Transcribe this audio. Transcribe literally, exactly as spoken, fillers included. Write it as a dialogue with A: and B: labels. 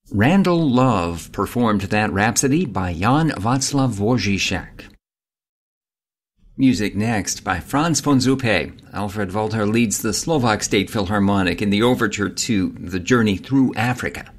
A: Randall Love performed that Rhapsody by Jan Václav Dvořák. Music next by Franz von Zuppe. Alfred Walter leads the Slovak State Philharmonic in the overture to The Journey Through Africa.